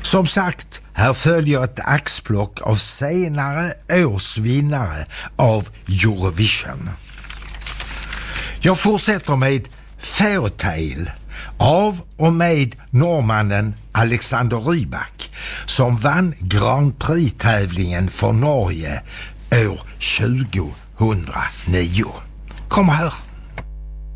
Som sagt, här följer ett axplock av senare års vinnare av Eurovision. Jag fortsätter med Fairytale av och med norrmannen Alexander Rybak som vann Grand Prix-tävlingen för Norge år 2009. Kom här!